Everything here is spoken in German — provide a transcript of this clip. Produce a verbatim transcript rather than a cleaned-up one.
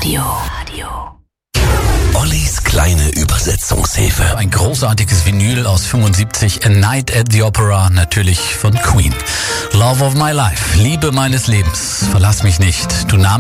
Radio. Ollis kleine Übersetzungshilfe. Ein großartiges Vinyl aus fünfundsiebzig, A Night at the Opera, natürlich von Queen. Love of my life, Liebe meines Lebens, verlass mich nicht. Du nahmst